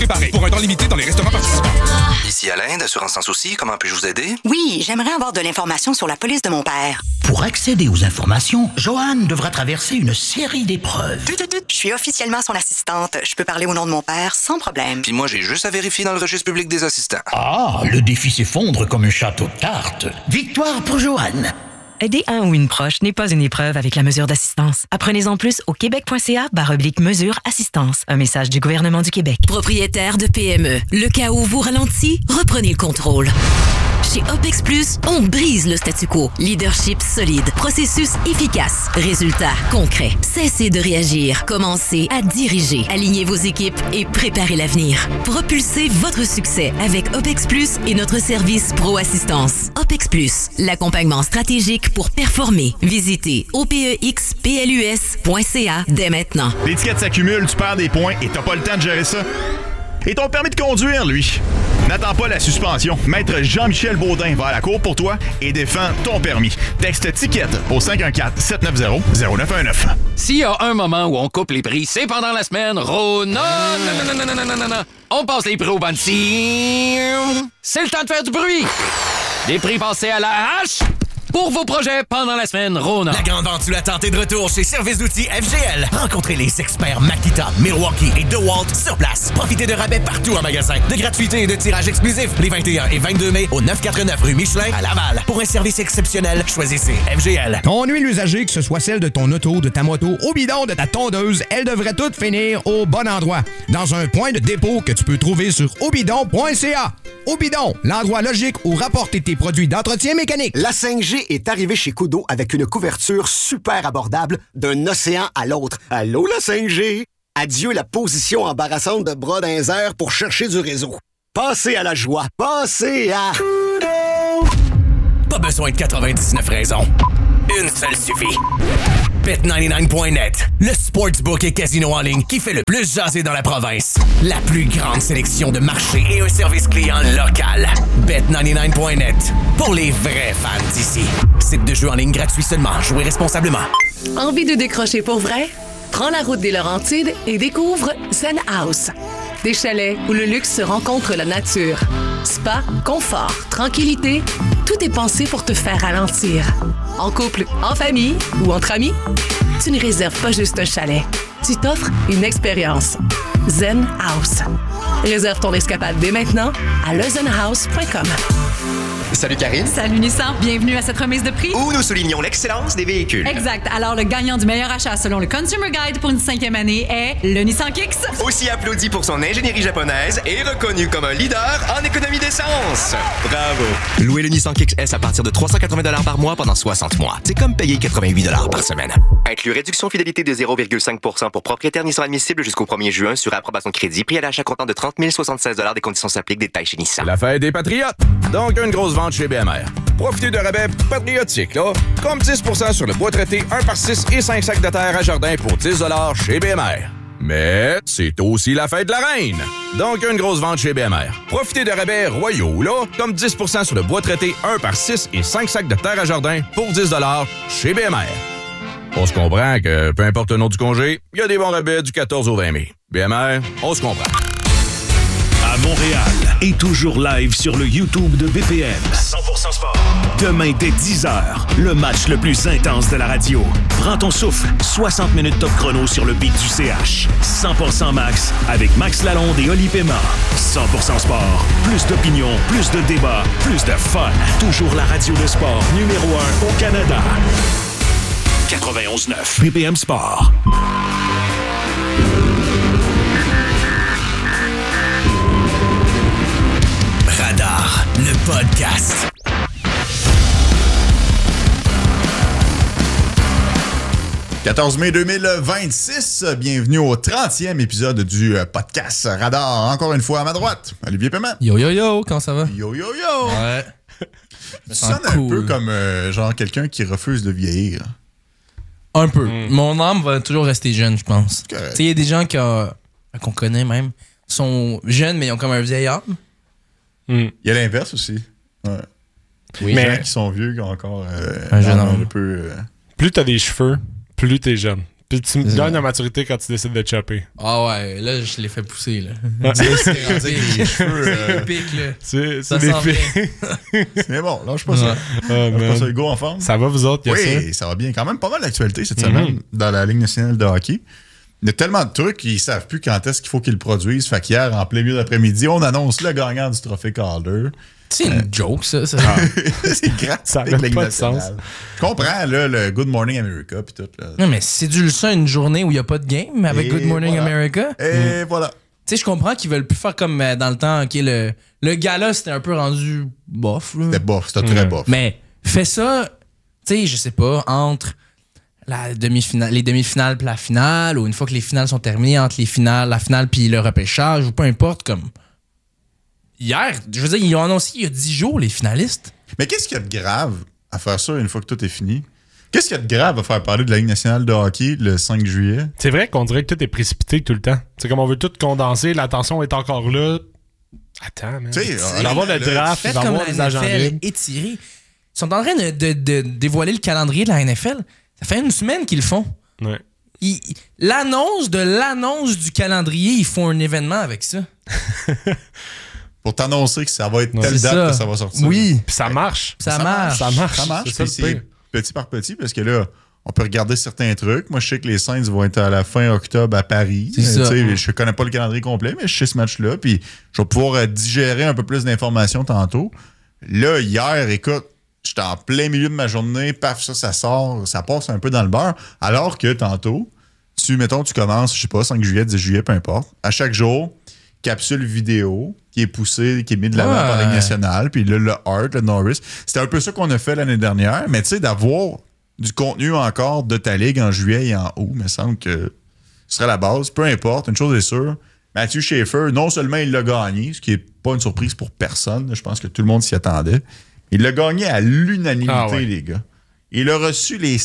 préparés pour un temps limité dans les restaurants participants. Ici Alain, d'Assurance Sans Souci, comment puis-je vous aider? Oui, j'aimerais avoir de l'information sur la police de mon père. Pour accéder aux informations, Joanne devra traverser une série d'épreuves. Je suis officiellement son assistante. Je peux parler au nom de mon père sans problème. Puis moi, j'ai juste à vérifier dans le registre public des assistants. Ah, le défi s'effondre comme un château de cartes. Victoire pour Joanne. Aider un ou une proche n'est pas une épreuve avec la mesure d'assistance. Apprenez-en plus au québec.ca/mesure assistance. Un message du gouvernement du Québec. Propriétaire de PME, le chaos vous ralentit? Reprenez le contrôle. Chez OPEX Plus, on brise le statu quo. Leadership solide, processus efficace, résultats concrets. Cessez de réagir, commencez à diriger. Alignez vos équipes et préparez l'avenir. Propulsez votre succès avec OPEX Plus et notre service Pro Assistance. OPEX Plus, l'accompagnement stratégique pour performer. Visitez opexplus.ca dès maintenant. L'étiquette s'accumule, tu perds des points et t'as pas le temps de gérer ça. Et ton permis de conduire, lui? N'attends pas la suspension. Maître Jean-Michel Baudin va à la cour pour toi et défend ton permis. Texte TICKET au 514-790-0919. S'il y a un moment où on coupe les prix, c'est pendant la semaine. Non. On passe les prix au Bansi. C'est le temps de faire du bruit. Des prix passés à la hache pour vos projets pendant la semaine Rona. La grande vente l'attente est de retour chez Service d'outils FGL. Rencontrez les experts Makita, Milwaukee et DeWalt sur place. Profitez de rabais partout en magasin, de gratuité et de tirages exclusifs les 21 et 22 mai au 949 rue Michelin à Laval. Pour un service exceptionnel, choisissez FGL. Ton huile usagée, que ce soit celle de ton auto, de ta moto, au bidon, de ta tondeuse, elle devrait toutes finir au bon endroit. Dans un point de dépôt que tu peux trouver sur aubidon.ca. Aubidon, l'endroit logique où rapporter tes produits d'entretien mécanique. La 5G est arrivée chez Kudo avec une couverture super abordable d'un océan à l'autre. Allô, la 5G? Adieu la position embarrassante de bras dans les airs pour chercher du réseau. Passez à la joie. Passez à Kudo! Pas besoin de 99 raisons. Une seule suffit. Bet99.net, le sportsbook et casino en ligne qui fait le plus jaser dans la province. La plus grande sélection de marchés et un service client local. Bet99.net, pour les vrais fans d'ici. Site de jeu en ligne gratuit seulement. Jouez responsablement. Envie de décrocher pour vrai? Prends la route des Laurentides et découvre Zen House. Des chalets où le luxe se rencontre la nature. Spa, confort, tranquillité, tout est pensé pour te faire ralentir. En couple, en famille ou entre amis, tu ne réserves pas juste un chalet. Tu t'offres une expérience. Zen House. Réserve ton escapade dès maintenant à lezenhouse.com. Salut Karine. Salut Nissan. Bienvenue à cette remise de prix. Où nous soulignons l'excellence des véhicules. Exact. Alors, le gagnant du meilleur achat selon le Consumer Guide pour une 5e année est le Nissan Kicks. Aussi applaudi pour son ingénierie japonaise et reconnu comme un leader en économie d'essence. Bravo. Louez le Nissan Kicks S à partir de 380$ par mois pendant 60 mois. C'est comme payer 88$ par semaine. Inclus réduction fidélité de 0,5% pour propriétaires Nissan admissible jusqu'au 1er juin sur approbation de crédit. Prix à l'achat comptant de 30 076$. Des conditions s'appliquent. Détails chez Nissan. La fête des patriotes. Donc, une grosse vente chez BMR. Profitez de rabais patriotiques, là. Comme 10% sur le bois traité 1 par 6 et 5 sacs de terre à jardin pour 10$ chez BMR. Mais c'est aussi la fête de la reine. Donc, une grosse vente chez BMR. Profitez de rabais royaux, là. Comme 10% sur le bois traité 1 par 6 et 5 sacs de terre à jardin pour 10$ chez BMR. On se comprend que, peu importe le nom du congé, il y a des bons rabais du 14 au 20 mai. BMR, on se comprend. À Montréal et toujours live sur le YouTube de BPM. 100% sport. Demain dès 10h, le match le plus intense de la radio. Prends ton souffle, 60 minutes top chrono sur le beat du CH. 100% Max avec Max Lalonde et Oli Pema. 100% sport. Plus d'opinion, plus de débats, plus de fun. Toujours la radio de sport numéro 1 au Canada. 91.9 BPM Sport. Radar, le podcast. « 14 mai 2026, bienvenue au 30e épisode du podcast Radar. Encore une fois à ma droite, Olivier Paiement. Yo yo yo, comment ça va? Yo yo yo! Ouais. Tu sonnes un peu comme genre quelqu'un qui refuse de vieillir. Un peu. Mon âme va toujours rester jeune, je pense. Tu sais, il y a des gens qu'on connaît même, sont jeunes, mais ils ont comme un vieil âme. Il y a l'inverse aussi. Ouais. Oui, mais gens qui sont vieux qui ont encore un jeune âme. Plus t'as des cheveux, plus t'es jeune. Puis tu me gagnes en maturité quand tu décides de chopper. Ah ouais, là, je l'ai fait pousser, là. C'est épique, là. C'est des pics. Mais bon, lâche pas ça. Lâche pas ça, Hugo, en forme. Ça va, vous autres? Oui, ça va bien. Quand même pas mal d'actualité cette semaine dans la Ligue nationale de hockey. Il y a tellement de trucs qu'ils ne savent plus quand est-ce qu'il faut qu'ils le produisent. Fait qu'hier, en plein milieu d'après-midi, on annonce le gagnant du trophée Calder. C'est une joke, ça. C'est grave. Ça n'a pas de sens. Je comprends, là, le Good Morning America puis tout. Là. Non, mais c'est ça une journée où il n'y a pas de game avec Good Morning America. Et voilà. Tu sais, je comprends qu'ils veulent plus faire comme dans le temps. OK, le gala, c'était un peu rendu bof. C'était bof, c'était très bof. Mais fais ça, tu sais, je sais pas, entre les demi-finales puis la finale, ou une fois que les finales sont terminées, entre la finale puis le repêchage, ou peu importe, comme... Hier, je veux dire, ils ont annoncé il y a 10 jours, les finalistes. Mais qu'est-ce qu'il y a de grave à faire ça une fois que tout est fini? Qu'est-ce qu'il y a de grave à faire parler de la Ligue nationale de hockey le 5 juillet? C'est vrai qu'on dirait que tout est précipité tout le temps. C'est comme on veut tout condenser, l'attention est encore là. Attends, man. Il va y avoir le draft, il va y avoir les agents libres. Étiré. Ils sont en train de dévoiler le calendrier de la NFL. Ça fait une semaine qu'ils le font. Ouais. L'annonce du calendrier, ils font un événement avec ça. Pour t'annoncer que ça va être telle date que ça va sortir. Oui. Puis ça marche. Ça marche. Puis c'est petit par petit parce que là, on peut regarder certains trucs. Moi, je sais que les Saints vont être à la fin octobre à Paris. Je connais pas le calendrier complet, mais je sais ce match-là. Puis je vais pouvoir digérer un peu plus d'informations tantôt. Là, hier, écoute, j'étais en plein milieu de ma journée. Paf, ça sort. Ça passe un peu dans le beurre. Alors que tantôt, tu commences, je sais pas, 5 juillet, 10 juillet, peu importe. À chaque jour, capsule vidéo qui est poussée, qui est mise de l'avant par la Ligue nationale. Puis là, le Hart, le Norris. C'était un peu ça qu'on a fait l'année dernière. Mais tu sais, d'avoir du contenu encore de ta ligue en juillet et en août, me semble que ce serait la base. Peu importe, une chose est sûre. Matthew Schaefer, non seulement il l'a gagné, ce qui n'est pas une surprise pour personne. Je pense que tout le monde s'y attendait. Il l'a gagné à l'unanimité, les gars. Il a reçu les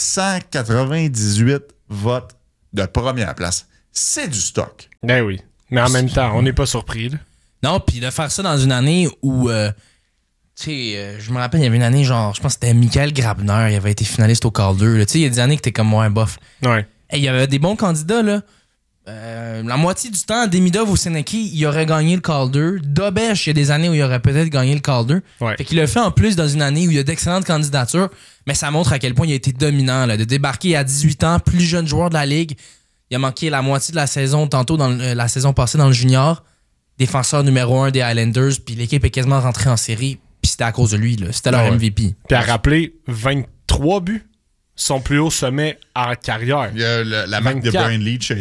198 votes de première place. C'est du stock. Ben oui. Mais en même temps, on n'est pas surpris. Là. Non, puis de faire ça dans une année où, tu sais, je me rappelle, il y avait une année, genre, je pense que c'était Michael Grabner, il avait été finaliste au Calder. Tu sais, il y a des années que t'es comme moi, un bof. Ouais. Et il y avait des bons candidats, là. La moitié du temps, Demidov ou Seneki, il aurait gagné le Calder. Dobesh, il y a des années où il aurait peut-être gagné le Calder. Ouais. Fait qu'il l'a fait en plus dans une année où il y a d'excellentes candidatures, mais ça montre à quel point il a été dominant, là, de débarquer à 18 ans, plus jeune joueur de la Ligue. Il a manqué la moitié de la saison, tantôt dans la saison passée dans le junior. Défenseur numéro 1 des Islanders, puis l'équipe est quasiment rentrée en série, puis c'était à cause de lui, là. C'était leur MVP. Puis à rappeler, 23 buts, son plus haut sommet en carrière. La marque de Brian Leach a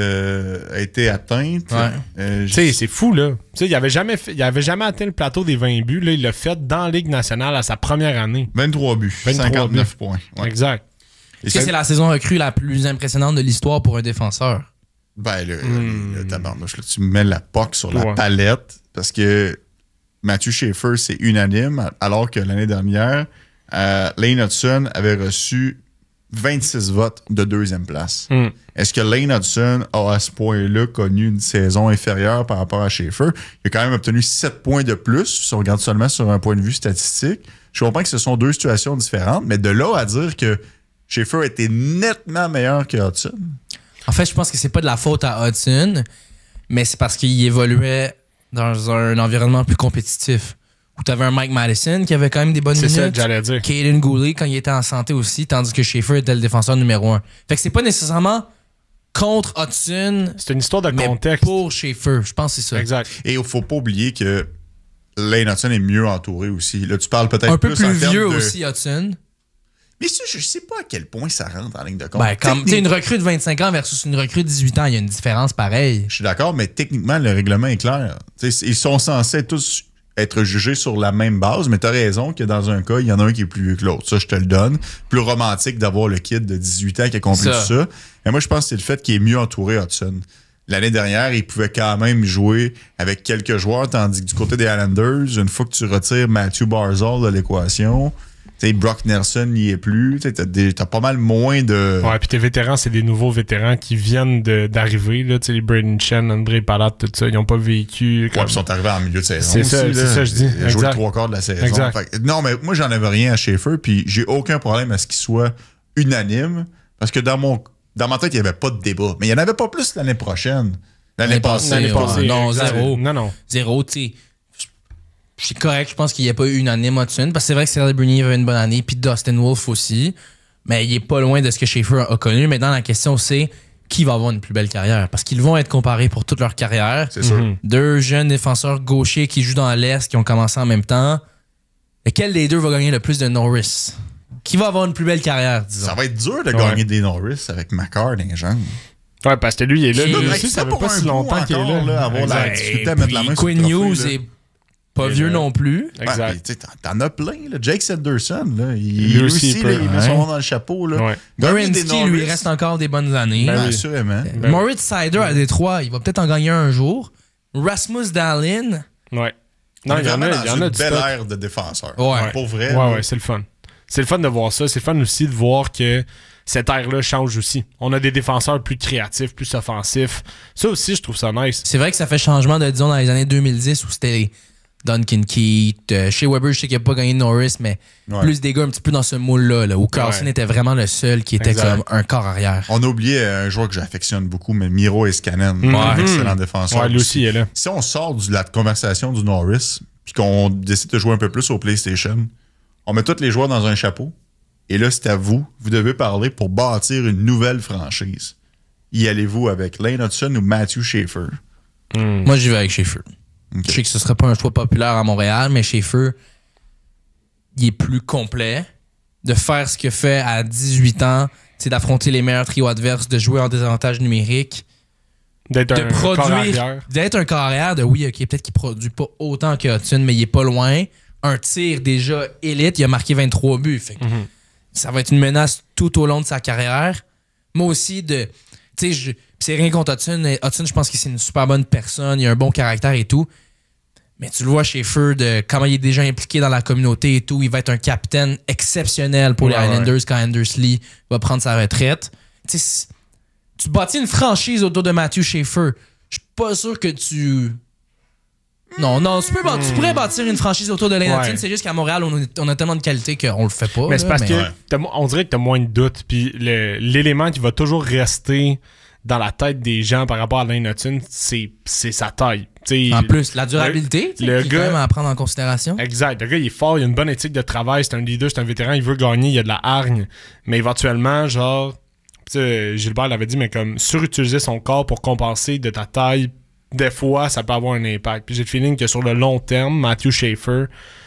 été atteinte. Ouais. Tu sais, c'est fou, là. Tu sais, il avait jamais atteint le plateau des 20 buts. Là, il l'a fait dans la Ligue nationale à sa première année. 23 buts, 59 points. Ouais. Exact. Est-ce que c'est la saison recrue la plus impressionnante de l'histoire pour un défenseur? Ben, le tabarnouche, là, tu mets la POC sur la palette parce que Matthew Schaefer, c'est unanime, alors que l'année dernière, Lane Hudson avait reçu 26 votes de deuxième place. Est-ce que Lane Hudson a à ce point-là connu une saison inférieure par rapport à Schaefer? Il a quand même obtenu 7 points de plus, si on regarde seulement sur un point de vue statistique. Je comprends que ce sont deux situations différentes, mais de là à dire que Schaefer était nettement meilleur que Hudson. En fait, je pense que c'est pas de la faute à Hudson, mais c'est parce qu'il évoluait dans un environnement plus compétitif. Où tu avais un Mike Madison qui avait quand même des bonnes minutes. C'est ça que j'allais dire. Caden Goulet quand il était en santé aussi, tandis que Schaefer était le défenseur numéro 1. Fait que c'est pas nécessairement contre Hudson. C'est une histoire de contexte. Pour Schaefer, je pense que c'est ça. Exact. Et il faut pas oublier que Lane Hudson est mieux entouré aussi. Là, tu parles peut-être un peu plus vieux de... aussi, Hudson. Mais ça, je sais pas à quel point ça rentre en ligne de compte. Ben, comme une recrue de 25 ans versus une recrue de 18 ans, il y a une différence pareille. Je suis d'accord, mais techniquement, le règlement est clair. T'sais, ils sont censés tous être jugés sur la même base, mais tu as raison que dans un cas, il y en a un qui est plus vieux que l'autre. Ça, je te le donne. Plus romantique d'avoir le kid de 18 ans qui accomplit tout ça. Et moi, je pense que c'est le fait qu'il est mieux entouré, Hudson. L'année dernière, il pouvait quand même jouer avec quelques joueurs, tandis que du côté des Islanders, une fois que tu retires Matthew Barzal de l'équation... T'sais, Brock Nelson n'y est plus. T'as pas mal moins de... Ouais, puis tes vétérans, c'est des nouveaux vétérans qui viennent d'arriver. Là, les Braden Chen, André Palat, tout ça, ils n'ont pas vécu. Comme... Ouais, ils sont arrivés en milieu de saison. C'est ça, je dis. Ils ont joué le 3/4 de la saison. Fait, non, mais moi, j'en avais rien à Schaefer, puis j'ai aucun problème à ce qu'il soit unanime, parce que dans dans ma tête, il n'y avait pas de débat. Mais il n'y en avait pas plus l'année prochaine. L'année passée. Non, zéro. Non. Zéro, tu sais. C'est correct, je pense qu'il n'y a pas eu unanime Hudson, parce que c'est vrai que Cedric Bruny avait une bonne année, puis Dustin Wolf aussi, mais il est pas loin de ce que Schaefer a connu. Maintenant, la question, c'est qui va avoir une plus belle carrière? Parce qu'ils vont être comparés pour toute leur carrière. C'est sûr. Deux jeunes défenseurs gauchers qui jouent dans l'Est, qui ont commencé en même temps. Lequel des deux va gagner le plus de Norris? Qui va avoir une plus belle carrière, disons? Ça va être dur de gagner des Norris avec Makar dans les jambes. Ouais, parce que lui, il est là. Lui aussi, ça fait pas si longtemps qu'il est là. Avoir la difficulté à mettre la main sur le Quinn trophée, Hughes là. est pas vieux non plus. Exact. Ouais, t'en as plein. Là. Jake Sanderson, là, lui aussi, là, il met son nom dans le chapeau. Werenski, lui, il reste encore des bonnes années. Ben, assurément. Moritz Seider à Détroit, il va peut-être en gagner un jour. Rasmus Dahlin. Ouais. Non, il y en a une du belle stock. ère de défenseur. Ouais. Pour vrai. Ouais, c'est le fun. C'est le fun de voir ça. C'est le fun aussi de voir que cette ère-là change aussi. On a des défenseurs plus créatifs, plus offensifs. Ça aussi, je trouve ça nice. C'est vrai que ça fait changement de, disons, dans les années 2010 où c'était Duncan Keith. Chez Weber, je sais qu'il n'a pas gagné Norris, mais plus des gars un petit peu dans ce moule-là, là, où Carlson était vraiment le seul qui était comme un corps arrière. On a oublié un joueur que j'affectionne beaucoup, mais Miro Heiskanen. Excellent défenseur. Ouais, lui aussi, il est là. Si on sort de la conversation du Norris, puis qu'on décide de jouer un peu plus au PlayStation, on met tous les joueurs dans un chapeau. Et là, c'est à vous. Vous devez parler pour bâtir une nouvelle franchise. Y allez-vous avec Lane Hudson ou Matthew Schaefer? Moi, j'y vais avec Schaefer. Okay. Je sais que ce ne serait pas un choix populaire à Montréal, mais Schaefer, il est plus complet. De faire ce qu'il fait à 18 ans, c'est d'affronter les meilleurs trios adverses, de jouer en désavantage numérique. D'être un corps arrière. D'être un corps arrière, oui, ok, peut-être qu'il ne produit pas autant que Hudson, mais il est pas loin. Un tir déjà élite, il a marqué 23 buts. Fait que ça va être une menace tout au long de sa carrière. Moi aussi, c'est rien contre Hudson. Hudson, je pense que c'est une super bonne personne, il a un bon caractère et tout. Mais tu le vois chez Feu, de comment il est déjà impliqué dans la communauté et tout. Il va être un capitaine exceptionnel pour les Highlanders quand Anders Lee va prendre sa retraite. Tu bâtis une franchise autour de Matthew Schaefer. Je suis pas sûr que tu... Non, tu pourrais bâtir une franchise autour de Lane Hudson. C'est juste qu'à Montréal, on a tellement de qualité qu'on le fait pas. Mais c'est parce que on dirait que t'as moins de doutes. Puis l'élément qui va toujours rester dans la tête des gens par rapport à Lane Hudson, c'est sa taille. En plus, la durabilité, le gars, quand même à prendre en considération. Exact. Le gars, il est fort, il a une bonne éthique de travail, c'est un leader, c'est un vétéran, il veut gagner, il a de la hargne. Mais éventuellement, genre, Gilbert l'avait dit, mais comme surutiliser son corps pour compenser de ta taille, des fois, ça peut avoir un impact. Puis j'ai le feeling que sur le long terme, Matthew Schaefer,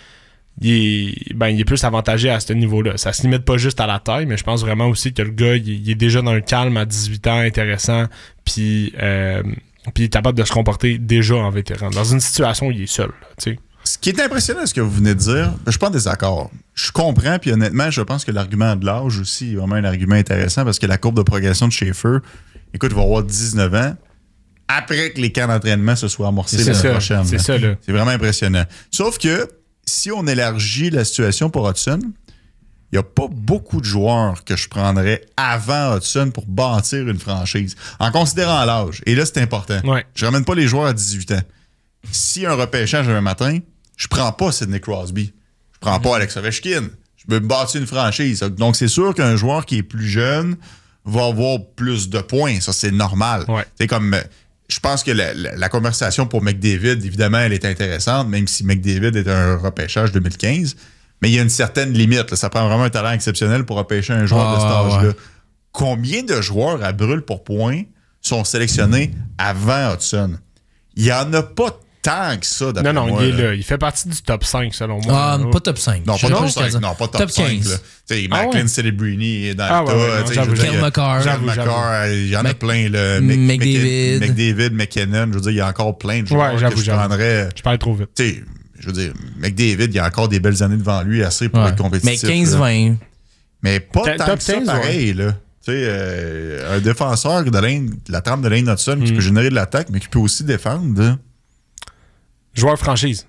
il est plus avantagé à ce niveau-là. Ça se limite pas juste à la taille, mais je pense vraiment aussi que le gars, il est déjà dans le calme à 18 ans, intéressant, puis il est capable de se comporter déjà en vétéran. Dans une situation où il est seul, tu sais. Ce qui est impressionnant, ce que vous venez de dire, je suis pas en désaccord. Je comprends, puis honnêtement, je pense que l'argument de l'âge aussi est vraiment un argument intéressant parce que la courbe de progression de Schaefer, écoute, il va avoir 19 ans après que les camps d'entraînement se soient amorcés l'année prochaine. C'est ça, là. C'est vraiment impressionnant. Sauf que si on élargit la situation pour Hudson, il n'y a pas beaucoup de joueurs que je prendrais avant Hudson pour bâtir une franchise, en considérant l'âge. Et là, c'est important. Ouais. Je ramène pas les joueurs à 18 ans. Si un repêchage un matin, je prends pas Sidney Crosby. Je prends pas Alex Ovechkin. Je veux bâtir une franchise. Donc, c'est sûr qu'un joueur qui est plus jeune va avoir plus de points. Ça, c'est normal. Ouais. C'est comme... Je pense que la conversation pour McDavid, évidemment, elle est intéressante, même si McDavid est un repêchage 2015. Mais il y a une certaine limite. Là. Ça prend vraiment un talent exceptionnel pour repêcher un joueur de cet âge-là. Ouais. Combien de joueurs à brûle pour point sont sélectionnés avant Hudson? Il n'y en a pas tant que ça, d'après moi. Non, il est là. Il fait partie du top 5, selon moi. Pas top 5. Non, pas top 5. Non, pas top 5. 15. Macklin Celebrini est dans le tas. Kel McCarr. Il y en a plein. McDavid, McKinnon. Je veux dire, il y a encore plein de joueurs que je prendrais. Je parle trop vite. Je veux dire, McDavid, il y a encore des belles années devant lui, assez pour être compétitif. Mais 15-20. Mais pas tant que ça, pareil, là. Tu sais, un défenseur de la trame de Lane Hudson qui peut générer de l'attaque, mais qui peut aussi défendre. Là. Joueur franchise.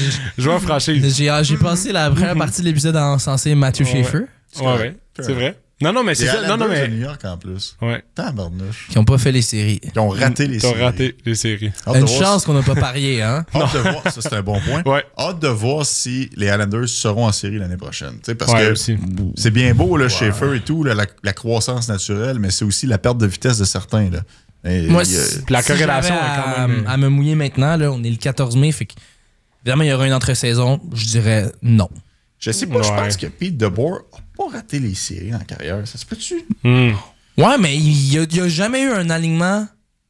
Joueur franchise. J'ai passé la première partie de l'épisode à encenser Matthew Schaefer. Ouais, c'est vrai. Non, mais c'est Les ça. Non, Islanders mais. de New York en plus. Ouais. Tabarnouche. Qui n'ont pas fait les séries. Ils ont raté les séries. Ils ont raté les séries. Une chance qu'on n'a pas parié, hein? Hâte de voir, ça c'est un bon point. Ouais. Hâte de voir si les Islanders seront en série l'année prochaine. Tu sais, parce Ouais, que aussi. c'est bien beau, là, Schaefer et tout, là, la croissance naturelle, mais c'est aussi la perte de vitesse de certains. Là. Et, Moi, la corrélation j'avais est quand même. à me mouiller maintenant, là, on est le 14 mai, fait que évidemment, il y aura une entre-saison. Je dirais non. Je sais pas, je Ouais. pense que Pete DeBoer n'a pas raté les séries en carrière. Ça se peut-tu? Ouais, mais il y a jamais eu un alignement.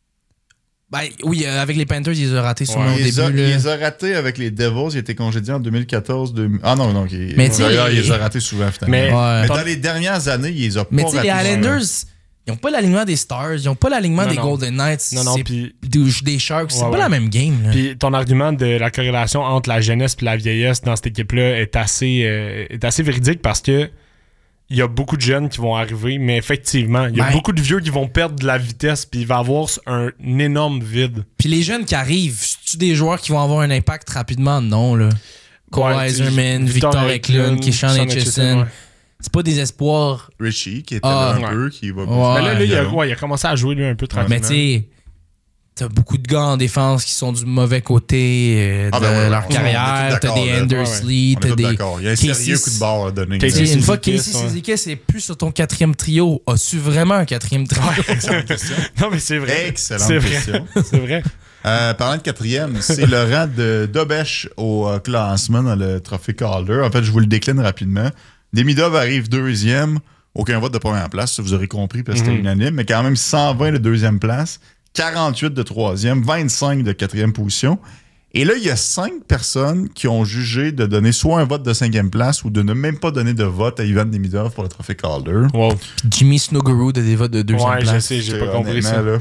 Ben oui, avec les Panthers, il les a ratés sûrement au Il début. les là. a ratés avec les Devils. Il a été congédié en 2014. Ah non, non. Mais tu sais, d'ailleurs, il les a ratés souvent, finalement. Mais dans les dernières années, il les a Mais pas tu sais, ratés. les Islanders, ils n'ont pas l'alignement des Stars, ils n'ont pas l'alignement Non, des non. Golden Knights, Non, c'est puis- des Sharks. C'est Ouais, pas ouais. la même game. Là. Puis ton argument de la corrélation entre la jeunesse et la vieillesse dans cette équipe-là est assez véridique parce que il y a beaucoup de jeunes qui vont arriver, mais effectivement, il y a beaucoup de vieux qui vont perdre de la vitesse, puis il va y avoir un énorme vide. Puis les jeunes qui arrivent, c'est-tu des joueurs qui vont avoir un impact rapidement? Non, là. Cole Ouais, Eiserman, Victor Eklund, Kishan Etchison. C'est pas des espoirs. Richie, qui était là un peu, qui va... Mais là, il a commencé à jouer lui un peu tranquillement. Mais tu sais, t'as beaucoup de gars en défense qui sont du mauvais côté de leur carrière. T'as des Andersley, t'as des... d'accord. Il y a un sérieux coup de barre à donner. Une fois que Casey Cizikas est plus sur ton quatrième trio, as-tu vraiment un quatrième trio? Excellente question. Non, mais c'est vrai. Excellente C'est vrai. question. C'est vrai. Parlant de quatrième, c'est le rang de Dobèche au classement dans le trophée Calder. En fait, je vous le décline rapidement. Demidov arrive deuxième. Aucun vote de première place, ça vous aurez compris parce que c'était unanime. Mais quand même 120 de deuxième place, 48 de troisième, 25 de quatrième position. Et là, il y a 5 personnes qui ont jugé de donner soit un vote de cinquième place ou de ne même pas donner de vote à Ivan Demidov pour le trophée Calder. Wow. Jimmy Snuggerud de des votes de deuxième Ouais, place. je sais, j'ai pas compris ça. Là,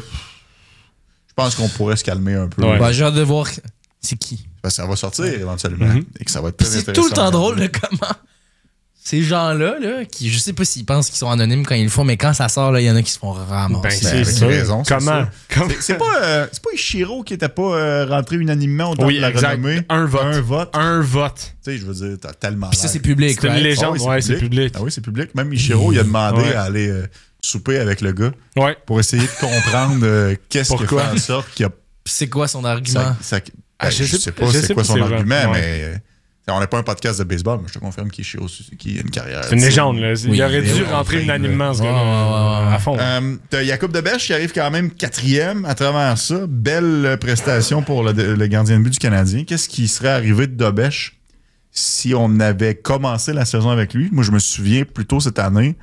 je pense qu'on pourrait se calmer un peu. Ouais. Ben, j'ai hâte de voir c'est qui. Parce que ça va sortir éventuellement et que ça va être très C'est intéressant. tout le temps drôle de comment ces gens-là, là, qui je sais pas s'ils pensent qu'ils sont anonymes quand ils le font, mais quand ça sort, il y en a qui se font ramasser. Ben, c'est avec ça. raison, c'est Comment? ça. C'est pas Ishiro qui était pas rentré unanimement au temps de la renommée. Un vote. Un vote. Un vote. Tu sais, je veux dire, t'as tellement Puis ça, l'air. c'est public, C'est une right? légende. Ah Ouais, c'est public. Ah oui, c'est public. Même Ishiro, il a demandé Ouais. à aller souper avec le gars Ouais. pour essayer de comprendre qu'est-ce qui Pourquoi? fait en sorte qu'il y a... Puis c'est quoi son argument? Je sais pas c'est quoi son c'est argument, vrai. mais... On n'est pas un podcast de baseball, mais je te confirme qu'Ishiro Suzuki a une carrière. C'est une légende, là. Il aurait dû ouais, rentrer ouais, unanimement, ce ouais, gars-là. ouais. À fond. T'as Jacob Debèche qui arrive quand même quatrième à travers ça. Belle prestation pour le gardien de but du Canadien. Qu'est-ce qui serait arrivé de Debèche si on avait commencé la saison avec lui? Moi, je me souviens plus tôt cette année,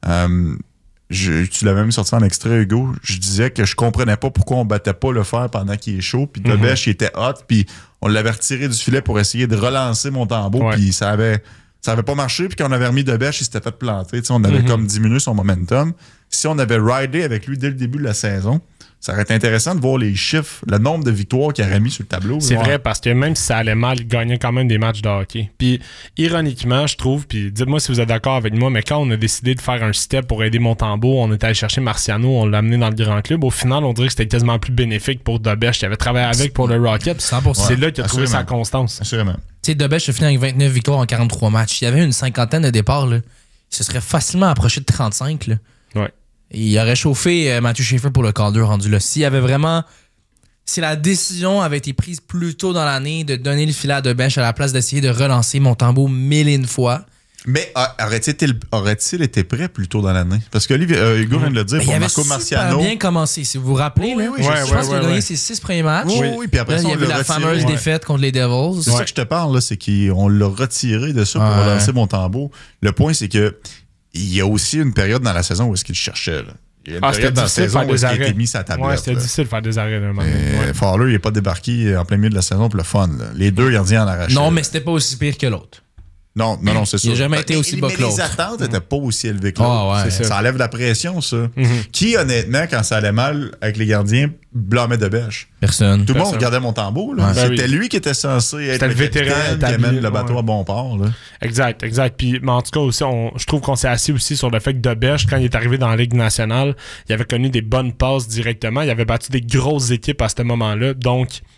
tu l'avais même sorti en extrait, Hugo, je disais que je comprenais pas pourquoi on battait pas le fer pendant qu'il est chaud. Puis Debèche, il était hot, puis on l'avait retiré du filet pour essayer de relancer Montembeault, puis ça avait pas marché. Puis quand on avait remis Debèche, il s'était fait planter. T'sais, on avait comme diminué son momentum. Si on avait ridé avec lui dès le début de la saison, ça aurait été intéressant de voir les chiffres, le nombre de victoires qu'il aurait mis sur le tableau. C'est vrai, parce que même si ça allait mal, il gagnait quand même des matchs de hockey. Puis, ironiquement, je trouve, puis dites-moi si vous êtes d'accord avec moi, mais quand on a décidé de faire un step pour aider Montembeault, on est allé chercher Marciano, on l'a amené dans le grand club. Au final, on dirait que c'était quasiment plus bénéfique pour Debèche, qui avait travaillé avec pour le Rocket. 100%. C'est là qu'il a trouvé sa assurément. constance. Assurément. Tu sais, Debèche a fini avec 29 victoires en 43 matchs. S'il y avait une cinquantaine de départs, là, il se serait facilement approché de 35. Là. Ouais. Et il aurait chauffé Matthew Schaefer pour le Calder rendu là. S'il y avait vraiment... Si la décision avait été prise plus tôt dans l'année de donner le filet à Debèche à la place d'essayer de relancer Montembeault 1001 fois... Mais aurait-il été prêt plus tôt dans l'année? Parce que Hugo vient de le dire, Mais pour il avait Marco super Marciano... bien commencé, si vous vous rappelez. Oui, là. oui, je pense qu'il a gagné ses 6 premiers matchs. Oui, puis après là, ça, il y on avait l'a la retiré. fameuse défaite contre les Devils. C'est ça que je te parle, là, c'est qu'on l'a retiré de ça pour relancer Montembeault. Le point, c'est que il y a aussi une période dans la saison où est-ce qu'il cherchait. Là. Il y a une période dans la saison où est-ce qu'il a été mis sa tablette. Ouais, c'était difficile de faire des arrêts. Fowler, il n'est pas débarqué en plein milieu de la saison pour le fun. Là. Les deux gardiens en arrachaient. Non, mais c'était pas aussi pire que l'autre. Non, c'est ça. Il n'a jamais été aussi bas que l'autre. Mais les attentes n'étaient pas aussi élevées que l'autre. Ah, ouais. Ça enlève de la pression, ça. Qui, honnêtement, quand ça allait mal avec les gardiens, blâmait Debèche? Personne. Tout le monde regardait Montembeault. Là. Ouais. C'était lui qui était censé être le vétéran qui amène le bateau à bon port. Là. Exact. Puis, mais en tout cas, aussi, je trouve qu'on s'est assis aussi sur le fait que Debèche, quand il est arrivé dans la Ligue nationale, il avait connu des bonnes passes directement. Il avait battu des grosses équipes à ce moment-là. Donc,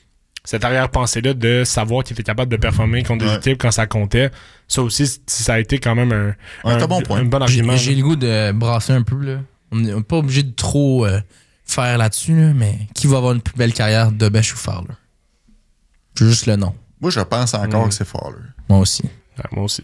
cette arrière-pensée-là de savoir qu'il était capable de performer contre des équipes quand ça comptait. Ça aussi, ça a été quand même un bon argument. J'ai le goût de brasser un peu. Là. On n'est pas obligé de trop faire là-dessus, là, mais qui va avoir une plus belle carrière, Dobesch ou Fowler? Juste le nom. Moi, je pense encore que c'est Fowler. Moi aussi. Ouais, moi aussi.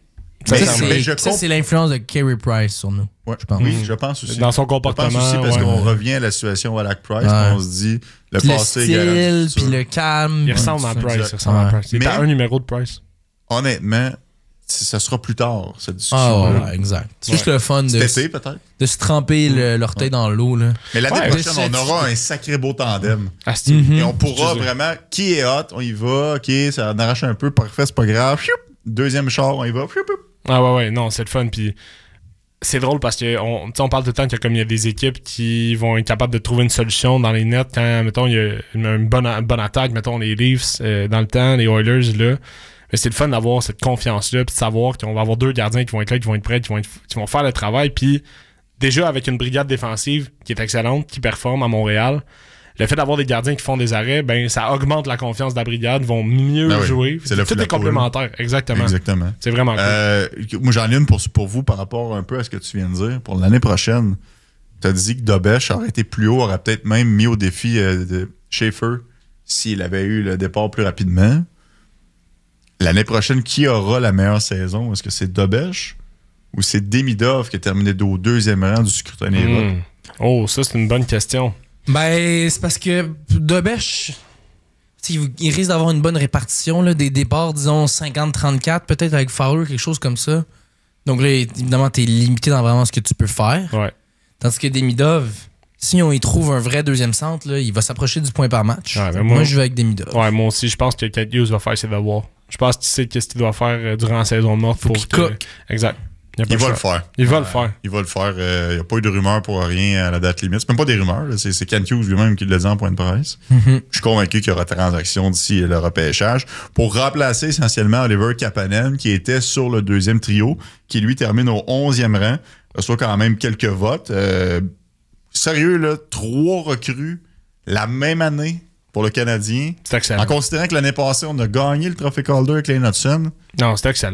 Ça, c'est l'influence de Carey Price sur nous. Ouais. Je pense. Oui, je pense aussi. Dans son comportement. Je pense aussi parce qu'on revient à la situation à Alec Price, on se dit le passé style, puis le calme. Il ressemble à Price. Il est à un numéro de Price. Honnêtement, ça sera plus tard, cette discussion. Ah ouais, exact. C'est juste le fun de se tremper l'orteil dans l'eau. Là. Mais l'année prochaine, on aura un sacré beau tandem. Et on pourra vraiment, qui est hot, on y va, ok, ça en arrache un peu, parfait, c'est pas grave. Deuxième char, on y va. Ah ouais, non, c'est le fun. Puis c'est drôle parce qu'on parle tout le temps qu'il y a des équipes qui vont être capables de trouver une solution dans les nets quand, mettons, il y a une bonne attaque, mettons, les Leafs dans le temps, les Oilers, là. Mais c'est le fun d'avoir cette confiance-là, puis de savoir qu'on va avoir 2 gardiens qui vont être là, qui vont être prêts, qui vont faire le travail. Puis déjà, avec une brigade défensive qui est excellente, qui performe à Montréal, le fait d'avoir des gardiens qui font des arrêts, ben ça augmente la confiance de la brigade, vont mieux jouer. Tout est complémentaire, exactement. C'est vraiment cool. Moi, j'en ai une pour vous par rapport un peu à ce que tu viens de dire. Pour l'année prochaine, tu as dit que Dobesch aurait été plus haut, aurait peut-être même mis au défi de Schaefer s'il avait eu le départ plus rapidement. L'année prochaine, qui aura la meilleure saison? Est-ce que c'est Dobesch ou c'est Demidov qui a terminé au 2e rang du scrutin des votes? Oh, ça, c'est une bonne question. Ben, c'est parce que Dobesch, il risque d'avoir une bonne répartition là, des départs, disons 50-34, peut-être avec Fowler, quelque chose comme ça. Donc là, évidemment, t'es limité dans vraiment ce que tu peux faire. Ouais. Tandis que Demidov, si on y trouve un vrai deuxième centre, là, il va s'approcher du point par match. Ouais, moi, je vais avec Demidov. Ouais, moi aussi, je pense que Kent Hughes va faire ses devoirs. Je pense qu'il sait qu'est-ce qu'il doit faire durant la saison morte pour que... Exact. Il va le faire. Il va le faire. Il va le faire. Il n'y a pas eu de rumeurs pour rien à la date limite. C'est même pas des rumeurs. Là. C'est Kent Hughes lui-même qui l'a dit en point de presse. Je suis convaincu qu'il y aura transaction d'ici le repêchage pour remplacer essentiellement Oliver Kapanen qui était sur le 2e trio, qui lui termine au 11e rang. Reçoit quand même quelques votes. Sérieux, là, 3 recrues la même année pour le Canadien. C'est excellent. En considérant que l'année passée, on a gagné le trophée Calder avec Lane Hudson. Non, c'est excellent.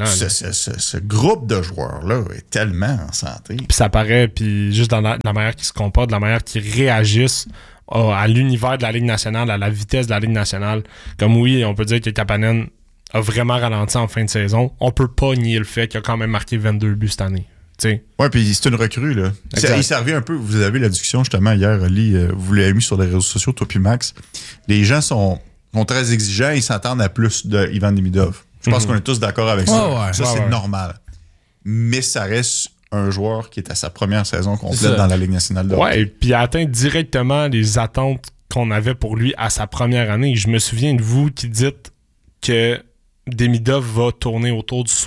Ce groupe de joueurs-là est tellement en santé. Puis ça paraît, puis juste dans la manière qu'ils se comportent, de la manière qu'ils réagissent à l'univers de la Ligue nationale, à la vitesse de la Ligue nationale. Comme oui, on peut dire que Kapanen a vraiment ralenti en fin de saison. On peut pas nier le fait qu'il a quand même marqué 22 buts cette année. Oui, puis c'est une recrue, là. Il servait un peu, vous avez la discussion justement hier, Oli, vous l'avez mis sur les réseaux sociaux, toi puis Max. Les gens sont très exigeants, ils s'attendent à plus de Ivan Demidov. Je pense qu'on est tous d'accord avec ça. C'est normal. Mais ça reste un joueur qui est à sa première saison complète dans la Ligue nationale de hockey. Ouais, et puis il a atteint directement les attentes qu'on avait pour lui à sa première année. Je me souviens de vous qui dites que Demidov va tourner autour du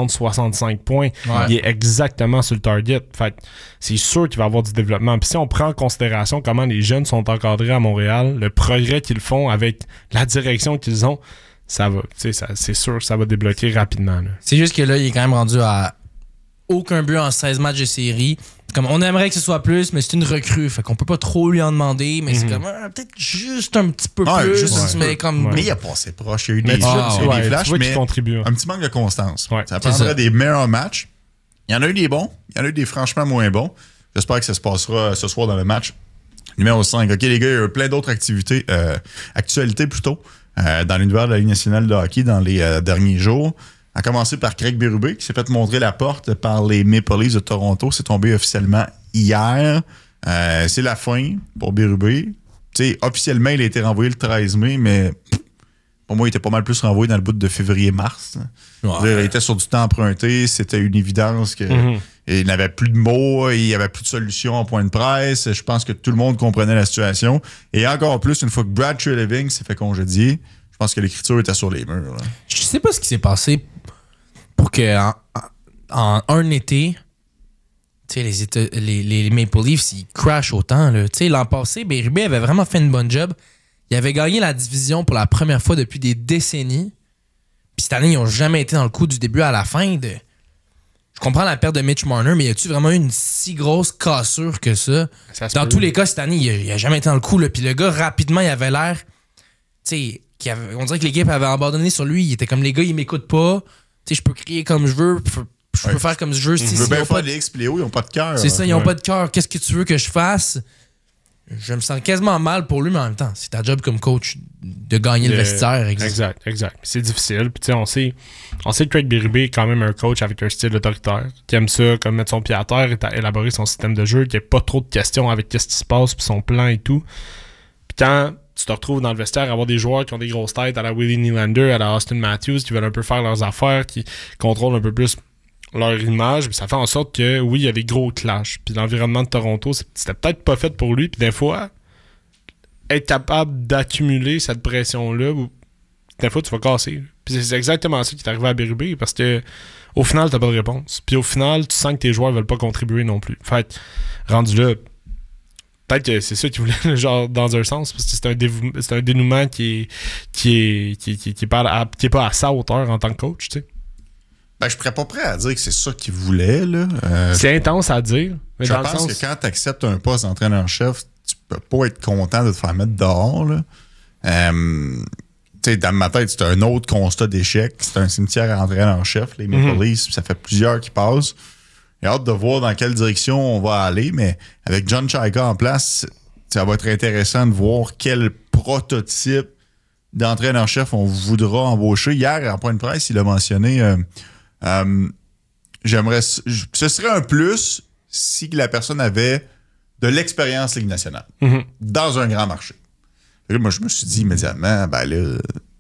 60-65 points. Ouais. Il est exactement sur le target. Fait c'est sûr qu'il va avoir du développement. Puis si on prend en considération comment les jeunes sont encadrés à Montréal, le progrès qu'ils font avec la direction qu'ils ont, ça va. C'est sûr que ça va débloquer rapidement. Là. C'est juste que là, il est quand même rendu à aucun but en 16 matchs de série. Comme on aimerait que ce soit plus, mais c'est une recrue. Fait qu'on peut pas trop lui en demander, mais c'est comme peut-être juste un petit peu plus. Mais il a passé proche. Il y a eu des flashs, mais un petit manque de constance. Ça prendrait des meilleurs matchs. Il y en a eu des bons, il y en a eu des franchement moins bons. J'espère que ça se passera ce soir dans le match numéro 5. OK, les gars, il y a eu plein d'autres actualités plutôt, dans l'univers de la Ligue nationale de hockey dans les derniers jours. À commencer par Craig Berube, qui s'est fait montrer la porte par les Maple Leafs de Toronto. C'est tombé officiellement hier. C'est la fin pour Berube. Officiellement, il a été renvoyé le 13 mai, mais pour moi, il était pas mal plus renvoyé dans le bout de février-mars. Ouais. Il était sur du temps emprunté. C'était une évidence qu'il n'avait plus de mots, il n'y avait plus de solution en point de presse. Je pense que tout le monde comprenait la situation. Et encore plus, une fois que Brad Treliving s'est fait congédier, je pense que l'écriture était sur les murs. Là. Je sais pas ce qui s'est passé pour que en un été, les Maple Leafs, ils crashent autant. Là. L'an passé, Berube avait vraiment fait une bonne job. Il avait gagné la division pour la première fois depuis des décennies. Puis cette année, ils n'ont jamais été dans le coup du début à la fin. Je comprends la perte de Mitch Marner, mais y a-tu vraiment eu une si grosse cassure que ça? Dans tous les cas, cette année, il n'a jamais été dans le coup. Puis le gars, rapidement, il avait l'air on dirait que l'équipe avait abandonné sur lui. Il était comme, les gars, ils m'écoutent pas. Tu sais, je peux crier comme je veux. Je peux faire comme je veux. Je veux bien faire les X et les O, ils ont pas de cœur. C'est ça, ils ont pas de cœur. Qu'est-ce que tu veux que je fasse? Je me sens quasiment mal pour lui, mais en même temps, c'est ta job comme coach de gagner le vestiaire. Exact. C'est difficile. Puis, tu sais, on sait que Craig Berube est quand même un coach avec un style autoritaire, qui aime ça, comme mettre son pied à terre et élaborer son système de jeu, qui n'a pas trop de questions avec qu'est-ce qui se passe, puis son plan et tout. Puis, quand tu te retrouves dans le vestiaire à avoir des joueurs qui ont des grosses têtes à la Willie Nylander, à la Austin Matthews, qui veulent un peu faire leurs affaires, qui contrôlent un peu plus leur image, puis ça fait en sorte que, oui, il y a des gros clashs. Puis l'environnement de Toronto, c'était peut-être pas fait pour lui. Puis des fois, être capable d'accumuler cette pression-là, des fois, tu vas casser. Puis c'est exactement ça qui est arrivé à Berube, parce que au final, t'as pas de réponse. Puis au final, tu sens que tes joueurs veulent pas contribuer non plus. Fait rendu là, peut-être que c'est ça qu'ils voulaient, genre, dans un sens, parce que c'est un dénouement qui est pas à sa hauteur en tant que coach, tu sais. Ben, je serais pas prêt à dire que c'est ça qu'ils voulaient, là. C'est intense à dire. Mais je pense que quand tu acceptes un poste d'entraîneur-chef, tu peux pas être content de te faire mettre dehors, là. Tu sais, dans ma tête, c'est un autre constat d'échec. C'est un cimetière à entraîneur-chef, les Maple Leafs. Ça fait plusieurs qui passent. J'ai hâte de voir dans quelle direction on va aller, mais avec John Chayka en place, ça va être intéressant de voir quel prototype d'entraîneur-chef on voudra embaucher. Hier, en point de presse, il a mentionné... ce serait un plus si la personne avait de l'expérience Ligue nationale dans un grand marché. Et là, moi, je me suis dit immédiatement, ben là,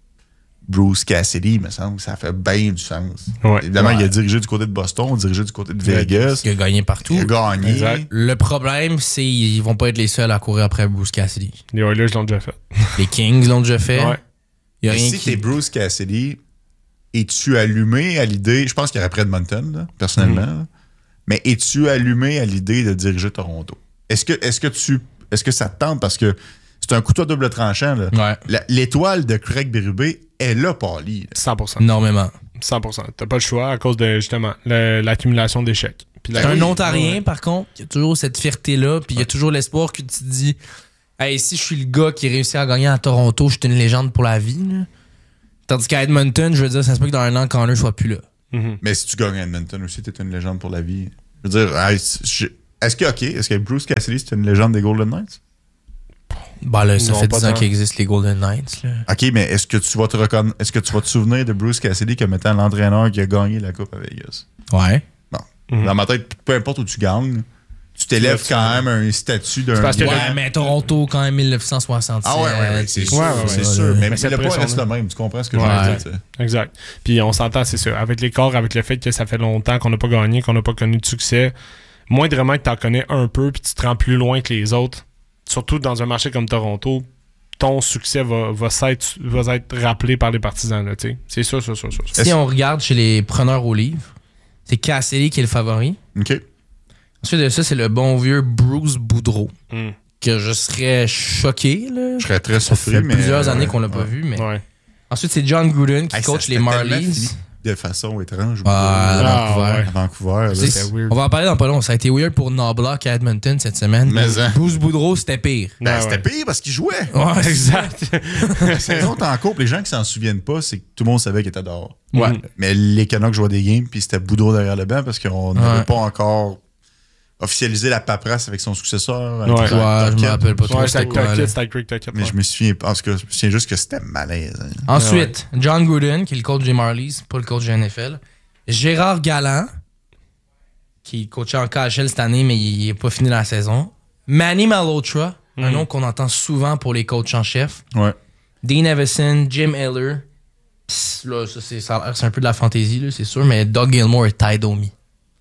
Bruce Cassidy, il me semble que ça fait bien du sens. Ouais. Évidemment, il a dirigé du côté de Boston, dirigé du côté de Vegas. Il a gagné partout. Il a gagné. Exact. Le problème, c'est qu'ils vont pas être les seuls à courir après Bruce Cassidy. Les Oilers l'ont déjà fait. Les Kings l'ont déjà fait. Ouais. Il y a rien si t'es Bruce Cassidy, es-tu allumé à l'idée, je pense qu'il y aurait près de Edmonton, là, personnellement, là, mais es-tu allumé à l'idée de diriger Toronto? Est-ce que ça te tente? Parce que c'est un couteau à double tranchant. Là. Ouais. L'étoile de Craig Berube est là, Paulie. 100%. Énormément. 100%. T'as pas le choix à cause de, justement, l'accumulation d'échecs. T'es un Ontarien, par contre, il y a toujours cette fierté-là, puis il y a toujours l'espoir que tu te dis, hey, si je suis le gars qui réussit à gagner à Toronto, je suis une légende pour la vie. Là. Tandis qu'à Edmonton, je veux dire, ça se peut que dans un an, Connor soit plus là. Mais si tu gagnes à Edmonton aussi, t'es une légende pour la vie. Je veux dire, est-ce que Bruce Cassidy, c'est une légende des Golden Knights? Ben là, ça fait 10 ans qu'il existe les Golden Knights. Là. OK, mais est-ce que tu vas te souvenir de Bruce Cassidy comme étant l'entraîneur qui a gagné la Coupe à Vegas? Ouais. Bon. Dans ma tête, peu importe où tu gagnes, tu t'élèves quand même un statut d'un... Ouais, mais Toronto, quand même, 1967. Ah ouais, c'est sûr. C'est sûr. Mais le point reste le même. Tu comprends ce que je veux dire? Exact. Puis on s'entend, c'est sûr. Avec l'écart, avec le fait que ça fait longtemps qu'on n'a pas gagné, qu'on n'a pas connu de succès, moindrement que tu en connais un peu puis tu te rends plus loin que les autres, surtout dans un marché comme Toronto, ton succès va être rappelé par les partisans. Là, c'est sûr. Si on regarde chez les preneurs au livre, c'est Cassidy qui est le favori. OK. Ensuite de ça, c'est le bon vieux Bruce Boudreau. Que je serais choqué. Là. Je serais très surpris. Ça fait plusieurs années qu'on l'a pas vu. Mais... Ouais. Ensuite, c'est John Gruden qui coach les Marlies. De façon étrange. À Vancouver. Là, on va en parler dans pas long. Ça a été weird pour Knobloch à Edmonton cette semaine. Bruce Boudreau, c'était pire. C'était pire parce qu'il jouait. Ouais, exact. C'est autres en couple. Les gens qui s'en souviennent pas, c'est que tout le monde savait qu'il était dehors. Ouais. Mais les Canucks jouaient des games, puis c'était Boudreau derrière le banc parce qu'on n'avait pas encore officialisé la paperasse avec son successeur. Je me rappelle pas trop. Mais je me souviens juste que c'était malaise. Hein. Ensuite, John Gruden, qui est le coach des Marlies, pas le coach du NFL. Gérard Galland, qui coachait en KHL cette année, mais il n'a pas fini la saison. Manny Malhotra, un nom qu'on entend souvent pour les coachs en chef. Ouais. Dean Evison, Jim Heller. Là, c'est un peu de la fantaisie, là, c'est sûr, mais Doug Gilmour et Ty Domi.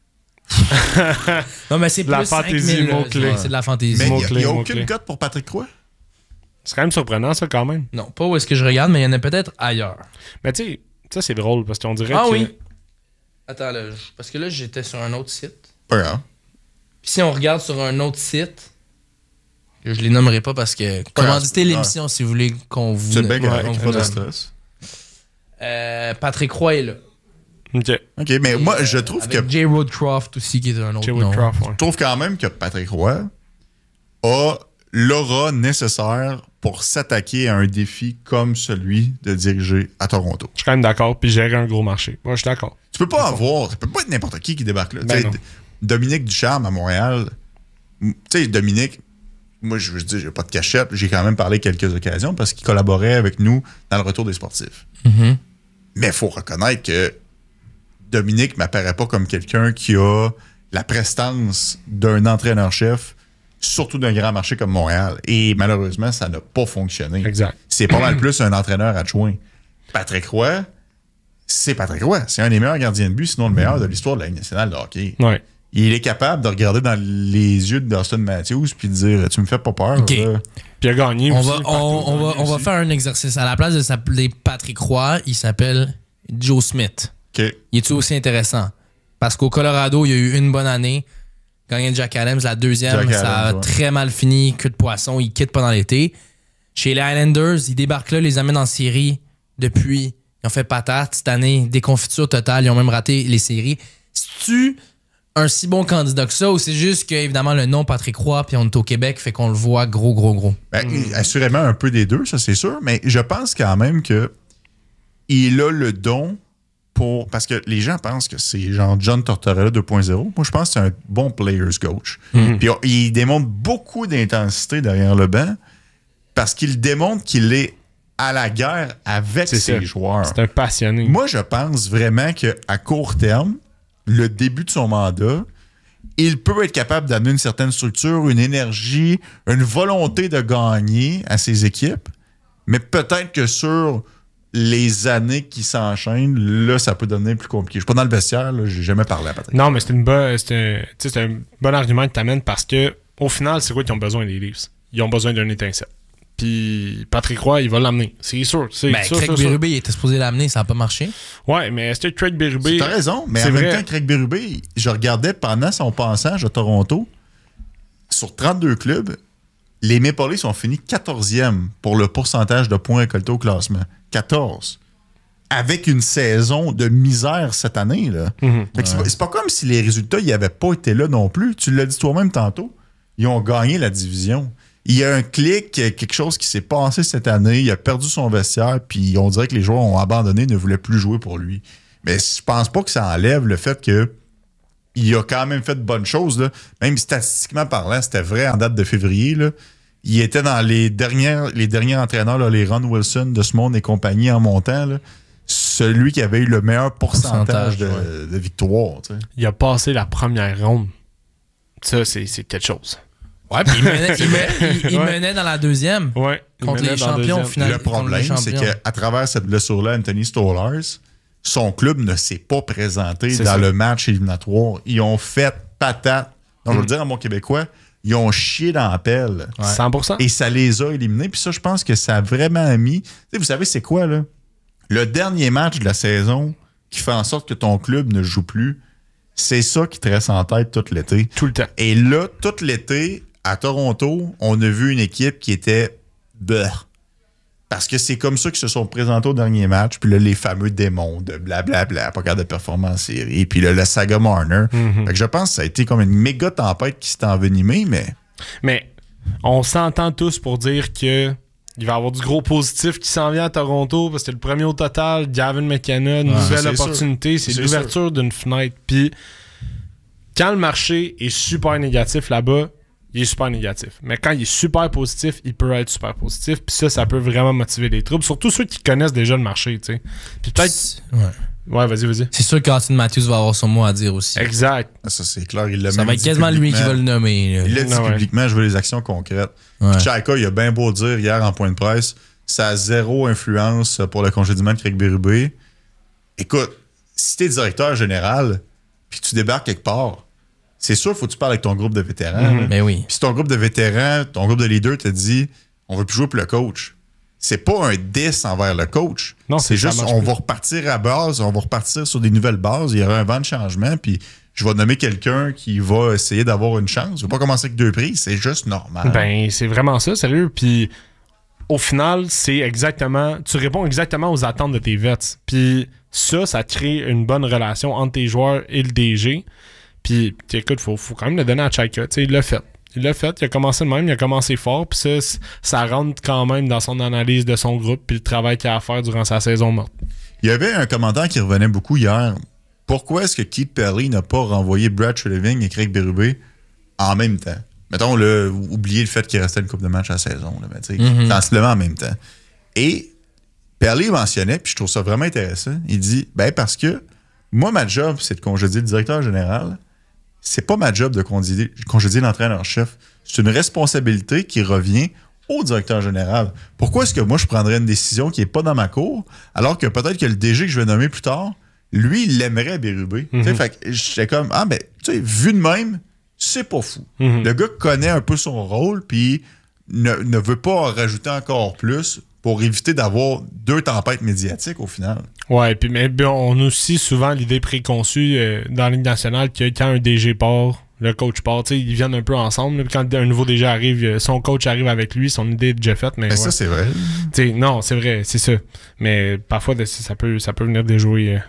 Non, mais c'est plus la fantaisie, mot-clé. C'est de la fantaisie. Mais il n'y a aucune cote pour Patrick Roy? C'est quand même surprenant, ça, quand même. Non, pas où est-ce que je regarde, mais il y en a peut-être ailleurs. Mais tu sais, ça, c'est drôle, parce qu'on dirait que... oui. Attends, là, parce que là, j'étais sur un autre site. Pas grave. Puis si on regarde sur un autre site, je les nommerai pas parce que... Commanditez l'émission si vous voulez qu'on vous... C'est bien correct, pas de stress. Patrick Roy est là. OK, mais moi, je trouve que... Jay Woodcroft aussi, qui est un autre nom. Je trouve quand même que Patrick Roy a l'aura nécessaire pour s'attaquer à un défi comme celui de diriger à Toronto. Je suis quand même d'accord, puis gérer un gros marché. Moi, je suis d'accord. Ça peut pas être n'importe qui débarque là. Ben Dominique Ducharme à Montréal, tu sais, Dominique, moi, je veux dire, j'ai pas de cachette, j'ai quand même parlé quelques occasions parce qu'il collaborait avec nous dans le retour des sportifs. Mm-hmm. Mais il faut reconnaître que Dominique m'apparaît pas comme quelqu'un qui a la prestance d'un entraîneur-chef, surtout d'un grand marché comme Montréal. Et malheureusement, ça n'a pas fonctionné. Exact. C'est pas mal plus un entraîneur adjoint. Patrick Roy, c'est Patrick Roy. C'est un des meilleurs gardiens de but, sinon le meilleur de l'histoire de la Ligue nationale de hockey. Ouais. Il est capable de regarder dans les yeux de Dustin Matthews puis de dire « Tu me fais pas peur. OK. » Puis il a gagné On aussi. on va faire un exercice. À la place de s'appeler Patrick Roy, il s'appelle Joe Smith. OK. Il est-tu aussi intéressant? Parce qu'au Colorado, il y a eu une bonne année. Gagné Jack Adams, la deuxième, ça a très mal fini. Queue de poisson, il quitte pendant l'été. Chez les Islanders, ils débarquent là, les amènent en série. Depuis, ils ont fait patate. Cette année, déconfiture totale. Ils ont même raté les séries. C'est-tu un si bon candidat que ça ou c'est juste que, évidemment, le nom Patrick Roy puis on est au Québec, fait qu'on le voit gros? Assurément un peu des deux, ça c'est sûr. Mais je pense quand même que il a le don parce que les gens pensent que c'est genre John Tortorella 2.0. Moi, je pense que c'est un bon players coach. Puis il démontre beaucoup d'intensité derrière le banc parce qu'il démontre qu'il est à la guerre avec ses joueurs. C'est un passionné. Moi, je pense vraiment qu'à court terme, le début de son mandat, il peut être capable d'amener une certaine structure, une énergie, une volonté de gagner à ses équipes. Mais peut-être que sur les années qui s'enchaînent, là, ça peut devenir plus compliqué. Je suis pas dans le vestiaire, là, j'ai jamais parlé à Patrick. Non, mais c'est un bon argument que tu amènes parce que au final, c'est quoi qu'ils ont besoin des Leafs? Ils ont besoin d'un étincelle. Puis Patrick Roy, il va l'amener. C'est sûr. Craig Berube, il était supposé l'amener, ça n'a pas marché. Ouais, mais est-ce que Craig Berube... T'as raison, mais en même temps, Craig Berube, je regardais pendant son passage à Toronto, sur 32 clubs, les Maple Leafs ont fini 14e pour le pourcentage de points récoltés au classement. 14. Avec une saison de misère cette année. Là. C'est pas comme si les résultats n'avaient pas été là non plus. Tu l'as dit toi-même tantôt. Ils ont gagné la division. Il y a un clic, quelque chose qui s'est passé cette année. Il a perdu son vestiaire, puis on dirait que les joueurs ont abandonné, ne voulaient plus jouer pour lui. Mais je pense pas que ça enlève le fait que il a quand même fait de bonnes choses. Là. Même statistiquement parlant, c'était vrai en date de février. Là. Il était dans les derniers entraîneurs, là, les Ron Wilson de ce monde et compagnie en montant. Là, celui qui avait eu le meilleur pourcentage de victoire. Tu sais. Il a passé la première ronde. Ça, c'est quelque chose. Ouais, puis il menait dans la deuxième contre les champions. Le problème, c'est qu'à travers cette blessure-là, Anthony Stolarz, son club ne s'est pas présenté dans le match éliminatoire. Ils ont fait patate. Donc, je vais le dire en bon québécois, ils ont chié dans la pelle. 100%. Et ça les a éliminés. Puis ça, je pense que ça a vraiment mis... Tu sais, vous savez, c'est quoi, là? Le dernier match de la saison qui fait en sorte que ton club ne joue plus, c'est ça qui te reste en tête tout l'été. Tout le temps. Et là, tout l'été, à Toronto, on a vu une équipe qui était... Parce que c'est comme ça qu'ils se sont présentés au dernier match. Puis là, les fameux démons de blablabla, pas capable de performance en série. Puis là, la saga Marner. Fait que je pense que ça a été comme une méga tempête qui s'est envenimée, mais... Mais on s'entend tous pour dire que il va y avoir du gros positif qui s'en vient à Toronto parce que c'est le premier au total. Gavin McKenna, nouvelle opportunité. C'est l'ouverture d'une fenêtre. Puis quand le marché est super négatif là-bas, il est super négatif. Mais quand il est super positif, il peut être super positif. Puis ça peut vraiment motiver les troupes. Surtout ceux qui connaissent déjà le marché, tu sais. Puis peut-être... Ouais, vas-y. C'est sûr qu'Austin Matthews va avoir son mot à dire aussi. Exact. Ça, c'est clair. Il l'a ça va être quasiment lui qui va le nommer. Il l'a dit publiquement, je veux les actions concrètes. Chaka, il a bien beau dire hier en point de presse, ça a zéro influence pour le congédiement de Craig Berube. Écoute, si t'es directeur général, puis tu débarques quelque part, c'est sûr, faut que tu parles avec ton groupe de vétérans. Mais oui. Puis si ton groupe de vétérans, ton groupe de leaders te dit, on veut plus jouer pour le coach. C'est pas un 10 envers le coach. Non, c'est juste, on va repartir à base, on va repartir sur des nouvelles bases. Il y aura un vent de changement, puis je vais nommer quelqu'un qui va essayer d'avoir une chance. Je vais pas commencer avec 2 prix, c'est juste normal. Ben, c'est vraiment ça, sérieux. Puis au final, c'est exactement... Tu réponds exactement aux attentes de tes vets. Puis ça crée une bonne relation entre tes joueurs et le DG. Puis, écoute, faut quand même le donner à Chaka. Tu sais, il l'a fait. Il l'a fait, il a commencé de même, il a commencé fort, puis ça rentre quand même dans son analyse de son groupe, puis le travail qu'il a à faire durant sa saison morte. Il y avait un commentaire qui revenait beaucoup hier. Pourquoi est-ce que Keith Perry n'a pas renvoyé Brad Treliving et Craig Berube en même temps? Mettons, oublier le fait qu'il restait une couple de matchs à la saison, sensiblement en même temps. Et Perry mentionnait, puis je trouve ça vraiment intéressant, il dit, parce que moi, ma job, c'est de congédier le directeur général. C'est pas ma job de congédier l'entraîneur-chef. C'est une responsabilité qui revient au directeur général. Pourquoi est-ce que moi, je prendrais une décision qui n'est pas dans ma cour, alors que peut-être que le DG que je vais nommer plus tard, lui, il l'aimerait Berube. Fait que j'étais comme, vu de même, c'est pas fou. Le gars connaît un peu son rôle, puis ne veut pas en rajouter encore plus pour éviter d'avoir 2 tempêtes médiatiques au final. Ouais, puis mais on a aussi souvent l'idée préconçue dans la Ligue nationale que quand un DG part, le coach part, ils viennent un peu ensemble. Là, quand un nouveau DG arrive, son coach arrive avec lui, son idée est déjà faite. Mais ça, c'est vrai. Non, c'est vrai, c'est ça. Mais parfois, ça peut venir déjouer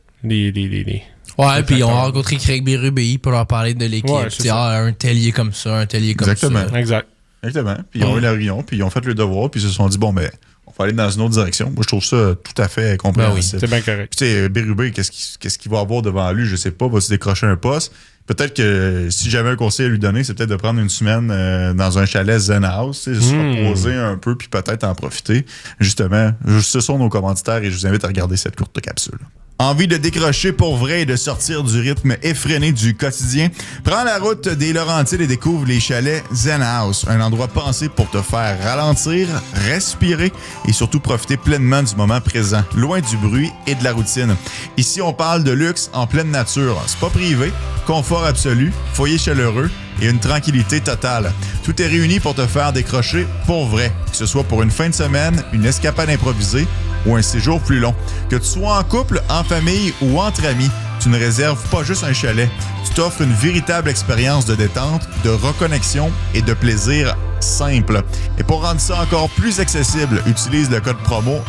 les ouais, puis on a rencontré Craig Berube pour leur parler de l'équipe. Ouais, un telier comme ça, un telier comme Exactement. ça. Exactement. Puis ils ont eu la réunion, puis ils ont fait le devoir, puis ils se sont dit, on va aller dans une autre direction. Moi, je trouve ça tout à fait compréhensible. C'est bien correct. Puis, tu sais, Berube, qu'est-ce qu'il va avoir devant lui? Je sais pas. Va-t-il décrocher un poste? Peut-être que si j'avais un conseil à lui donner, c'est peut-être de prendre une semaine dans un chalet Zen House, se reposer un peu, puis peut-être en profiter. Justement, ce sont nos commanditaires et je vous invite à regarder cette courte capsule. Envie de décrocher pour vrai et de sortir du rythme effréné du quotidien? Prends la route des Laurentides et découvre les chalets Zen House, un endroit pensé pour te faire ralentir, respirer et surtout profiter pleinement du moment présent, loin du bruit et de la routine. Ici, on parle de luxe en pleine nature. Spa privé, confort absolu, foyer chaleureux et une tranquillité totale. Tout est réuni pour te faire décrocher pour vrai, que ce soit pour une fin de semaine, une escapade improvisée ou un séjour plus long. Que tu sois en couple, en famille ou entre amis, tu ne réserves pas juste un chalet. Tu t'offres une véritable expérience de détente, de reconnexion et de plaisir simple. Et pour rendre ça encore plus accessible, utilise le code promo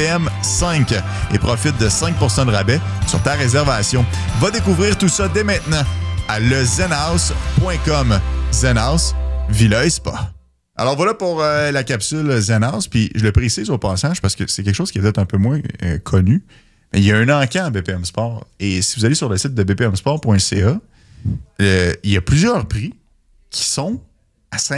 BPM5 et profite de 5% de rabais sur ta réservation. Va découvrir tout ça dès maintenant à lezenhouse.com. Zenhouse, Villa et Spa. Alors voilà pour la capsule Zen House, puis je le précise au passage parce que c'est quelque chose qui est peut-être un peu moins connu, mais il y a un encan à BPM Sport, et si vous allez sur le site de bpmsport.ca, il y a plusieurs prix qui sont